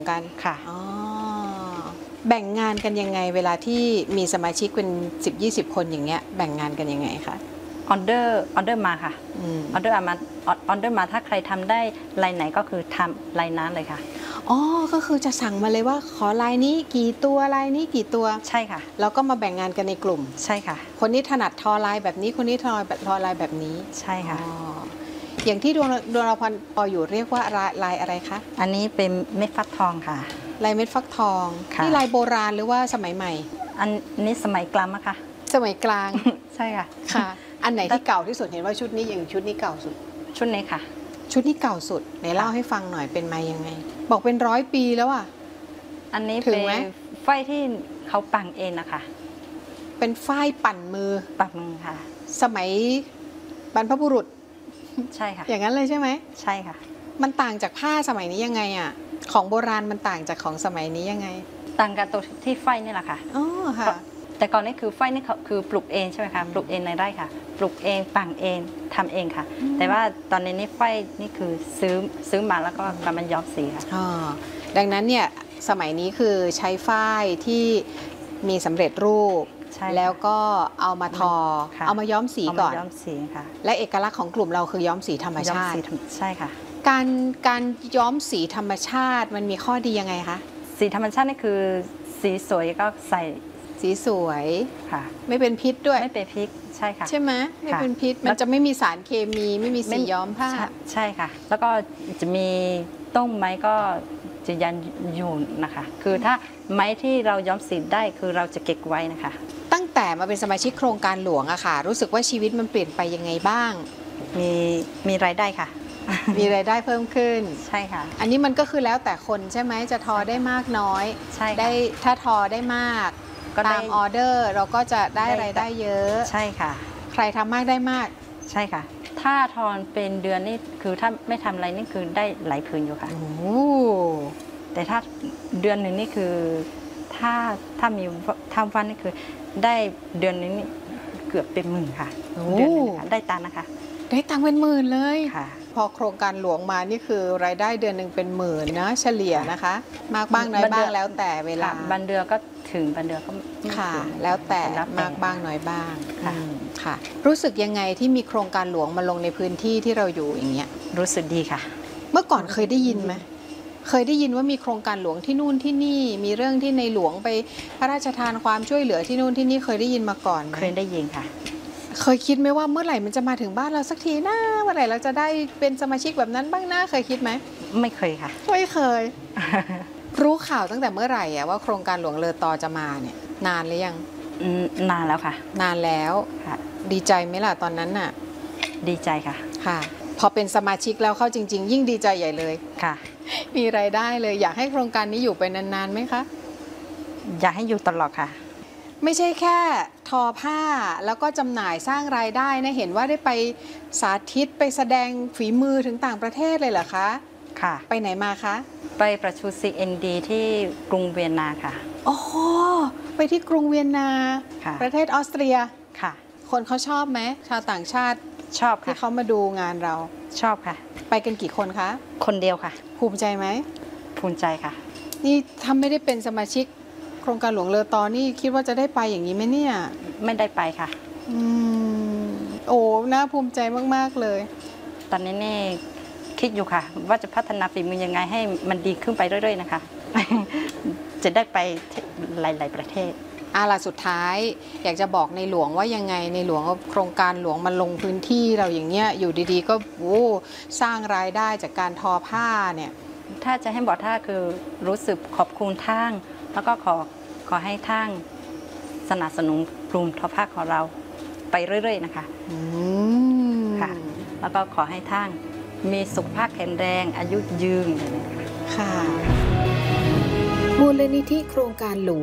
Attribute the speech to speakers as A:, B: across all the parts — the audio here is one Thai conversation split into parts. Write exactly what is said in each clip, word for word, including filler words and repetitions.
A: กัน
B: ค่ะ
A: อ๋อแบ่งงานกันยังไงเวลาที่มีสมาชิกเป็นสิบยี่สิบคนอย่างเงี้ยแบ่งงานกันยังไงคะ
B: ออเดอร์ออเดอร์มาค่ะออเดอร์มาออเดอร์มาถ้าใครทำได้ลายไหนก็คือทำลายนั้นเลยค่ะ
A: อ๋อก็คือจะสั่งมาเลยว่าขอลายนี้กี่ตัวลายนี้กี่ตัว
B: ใช่ค่ะ
A: แล้วก็มาแบ่งงานกันในกลุ่ม
B: ใช่ค่ะ
A: คนนี้ถนัดทอลายแบบนี้คนนี้ทอทอลายแบบนี้
B: ใช่ค่ะ
A: อย่างที่ดวงดวงเราพันพออยู่เรียกว่าลายอะไรคะ
B: อันนี้เป็นเม็ดฟักทองค่ะ
A: ลายเม็ดฟักทองนี่ลายโบราณหรือว่าสมัยใหม่
B: อันนี้สมัยกลางอะค่ะ
A: สมัยกลาง
B: ใช่ค่ะ
A: ค่ะอันไหนที่เก่าที่สุดเห็นว่าชุดนี้อย่างชุดนี้เก่าสุด
B: ชุดนี้ค่ะ
A: ชุดนี้เก่าสุดไหนเล่าให้ฟังหน่อยเป็นมายังไงบอกเป็นร้อยปีแล้วอ่ะ
B: อันนี้เป็นฝ้ายที่เขาปั่นเองนะคะ
A: เป็นฝ้ายปั่นมือ
B: ปั่นมือค่ะ
A: สมัยบรรพบุรุษ
B: ใช่ค่ะ
A: อย่างนั้นเลยใช่ไหม
B: ใช่ค่ะ
A: มันต่างจากผ้าสมัยนี้ยังไงอ่ะของโบราณมันต่างจากของสมัยนี้ยังไง
B: ต่างกันตัวที่ฝ้ายนี่แหละค่ะ
A: อ๋อค่ะ
B: แต่ก่อนนี่คือฝ้ายนี่คือปลูกเองใช่ไหมคะปลูกเองในไร่ค่ะปลูกเองปั่นเองทำเองค่ะแต่ว่าตอนนี้นี่ฝ้ายนี่คือซื้อซื้อมาแล้วก็กำมันย้อมสีค่ะ
A: อ๋อดังนั้นเนี่ยสมัยนี้คือใช้ฝ้ายที่มีสำเร็จรูปแล้วก็เอามาทอเอามาย้อมสีก่อน
B: ย้อมสีค่ะ
A: และเอกลักษณ์ของกลุ่มเราคือย้อมสีธรรมชาติ
B: ใช่ค่ะ
A: การการย้อมสีธรรมชาติมันมีข้อดียังไงคะ
B: สีธรรมชาตินี่คือสีสวยก็ใส่
A: สีสวย
B: ค่ะ
A: ไม่เป็นพิษด้วย
B: ไม่เป็นพิษใช่ค่ะ
A: ใช่ไหมไม่เป็นพิษมันจะไม่มีสารเคมีไม่มีสีย้อมผ้า
B: ใช่ค่ะแล้วก็จะมีต้นไม้ก็จะยันอยู่นะคะคือถ้าไม้ที่เราย้อมสีได้คือเราจะเก็บไว้นะคะ
A: ตั้งแต่มาเป็นสมาชิกโครงการหลวงอะค่ะรู้สึกว่าชีวิตมันเปลี่ยนไปยังไงบ้าง
B: มีมีรายได้ค่ะ
A: มีรายได้เพิ่มขึ้น
B: ใช่ค่ะ
A: อันนี้มันก็คือแล้วแต่คนใช่ไหมจะทอได้มากน้อย
B: ใช่
A: ได้ถ้าทอได้มากตามออเดอร์เราก็จะได้รายได้เยอะ
B: ใช่ค่ะ
A: ใครทำมากได้มาก
B: ใช่ค่ะถ้าทอนเป็นเดือนนี่คือถ้าไม่ทำอะไรนี่คือได้หลายคืนอยู่ค่ะแต่ถ้าเดือนหนึ่งนี่คือถ้าถ้ามีทำวันนี่คือได้เดือนนี้นี่เกือบเป็นหมื่นค่ะเดือนนึงค่ะได้ตังค์นะคะ
A: ได้ตังค์เป็นหมื่นเลย
B: ค่ะ
A: พอโครงการหลวงมานี่คือรายได้เดือนหนึ่งเป็นหมื่นนะเฉลี่ยนะคะมากบ้างน้อยบ้างแล้วแต่เวลา
B: บันเดือนก็ถึงบันเดือนก็
A: ค่ะแล้วแต่มากบ้างน้อยบ้างค่ะค่ะรู้สึกยังไงที่มีโครงการหลวงมาลงในพื้นที่ที่เราอยู่อย่างเงี้ย
B: รู้สึกดีค่ะ
A: เมื่อก่อนเคยได้ยินไหมเคยได้ยินว่ามีโครงการหลวงที่นู่นที่นี่มีเรื่องที่ในหลวงไปพระราชทานความช่วยเหลือที่นู่นที่นี่เคยได้ยินมาก่อนไหม
B: เคยได้ยินค่ะ
A: เคยคิดไหมว่าเมื่อไหร่มันจะมาถึงบ้านเราสักทีนะเมื่อไหร่เราจะได้เป็นสมาชิกแบบนั้นบ้างนะเคยคิดไหม
B: ไม่เคยค่ะ
A: ไม่เคย รู้ข่าวตั้งแต่เมื่อไหร่อะว่าโครงการหลวงเลอตอจะมาเนี่ยนานหรือยัง
B: นานแล้วค่ะ
A: นานแล้ว
B: ค่ะ
A: ดีใจไหมล่ะตอนนั้นน่ะ
B: ดีใจค่ะ
A: ค่ะพอเป็นสมาชิกแล้วเข้าจริงๆยิ่งดีใจใหญ่เลย
B: ค่ะ
A: มีรายได้เลยอยากให้โครงการนี้อยู่ไปนานๆไหมคะ
B: อยากให้อยู่ตลอดค่ะ
A: ไม่ใช่แค่ทอผ้าแล้วก็จำหน่ายสร้างรายได้นะเห็นว่าได้ไปสาธิตไปแสดงฝีมือถึงต่างประเทศเลยเหรอคะ
B: ค่ะ
A: ไปไหนมาคะ
B: ไปประชุม ซี เอ็น ดี ที่กรุงเวียนนาค่ะ
A: โอ้ไปที่กรุงเวียนนาประเทศออสเตรีย
B: ค่ะ
A: คนเขาชอบไหมชาวต่างชาติ
B: ชอบค่ะ
A: ที่เขามาดูงานเรา
B: ชอบค่ะ
A: ไปกันกี่คนคะ
B: คนเดียวค่ะ
A: ภูมิใจไหม
B: ภูมิใจค่ะ
A: นี่ถ้าไม่ได้เป็นสมาชิกโครงการหลวงเลอตอนี่คิดว่าจะได้ไปอย่างนี้ไหมเนี่ย
B: ไม่ได้ไปค่ะ
A: อืมโอ้น่าภูมิใจมากๆเลย
B: ตอนนี้นี่คิดอยู่ค่ะว่าจะพัฒนาฝีมือยังไงให้มันดีขึ้นไปเรื่อยๆนะคะ จะได้ไปหลายๆประเทศ
A: อาล่ะสุดท้ายอยากจะบอกในหลวงว่ายังไงในหลวงโครงการหลวงมาลงพื้นที่เราอย่างเงี้ยอยู่ดีๆก็โอ้สร้างรายได้จากการทอผ้าเนี่ย
B: ถ้าจะให้บอกท่าคือรู้สึกขอบคุณท่านแล้วก็ขอขอให้ท่านสนับสนุนกลุ่มทอผ้าของเราไปเรื่อยๆนะคะค่ะแล้วก็ขอให้ท่านมีสุขภาพแข็งแรงอายุยืน
A: ค่ะมูลนิธิโครงการหลวง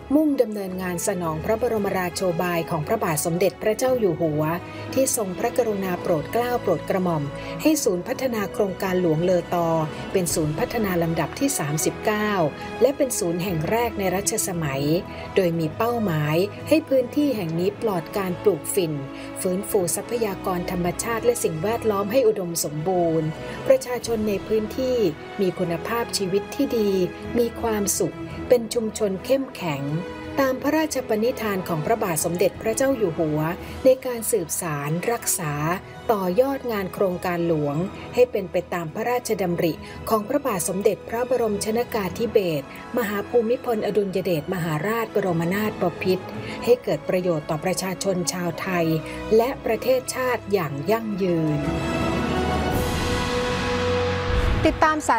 C: มุ่งดำเนินงานสนองพระบรมราโชบายของพระบาทสมเด็จพระเจ้าอยู่หัวที่ทรงพระกรุณาโปรดเกล้าโปรดกระหม่อมให้ศูนย์พัฒนาโครงการหลวงเลอตอเป็นศูนย์พัฒนาลำดับที่สามสิบเก้าและเป็นศูนย์แห่งแรกในรัชสมัยโดยมีเป้าหมายให้พื้นที่แห่งนี้ปลอดการปลูกฝิ่นฟื้นฟูทรัพยากรธรรมชาติและสิ่งแวดล้อมให้อุดมสมบูรณ์ประชาชนในพื้นที่มีคุณภาพชีวิตที่ดีมีความสุขเป็นชุมชนเข้มแข็งตามพระราชปณิธานของพระบาทสมเด็จพระเจ้าอยู่หัวในการสืบสารรักษาต่อยอดงานโครงการหลวงให้เป็นไปตามพระราชดำริของพระบาทสมเด็จพระบรมชนกาธิเบศรมหาภูมิพลอดุลยเดชมหาราชบรมนาถบพิตรให้เกิดประโยชน์ต่อประชาชนชาวไทยและประเทศชาติอย่างยั่งยืน
A: ติดตามสาร